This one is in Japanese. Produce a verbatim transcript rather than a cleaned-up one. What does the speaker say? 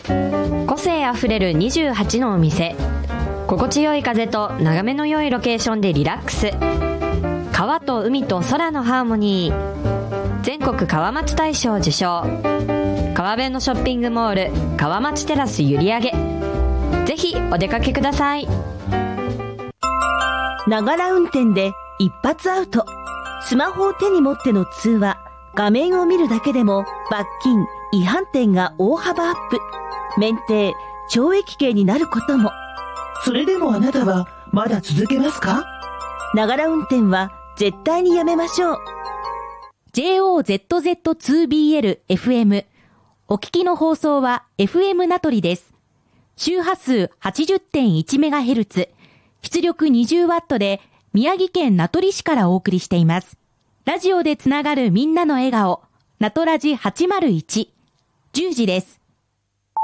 個性あふれるにじゅうはちのお店、心地よい風と眺めの良いロケーションでリラックス。川と海と空のハーモニー。全国川町大賞受賞。川辺のショッピングモール川町テラス閖上。ぜひお出かけください。 ながら運転で一発アウト。スマホを手に持っての通話、画面を見るだけでも罰金、違反点が大幅アップ。免停、懲役刑になることも。 それでもあなたはまだ続けますか？ ながら運転は絶対にやめましょう。 ジェイオーゼットゼットツービーエルエフエム。お聞きの放送は エフエム 名取です。周波数 はちじゅってんいちメガヘルツ、出力 にじゅうワット で宮城県名取市からお送りしています。ラジオでつながるみんなの笑顔、名取ラジはちまるいち、じゅうじです。